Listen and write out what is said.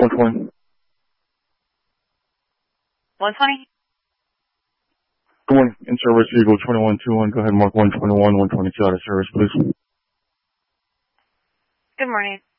120. 120? Good morning. In service, Eagle 2121. Go ahead, mark 121, 122 out of service, please. Good morning.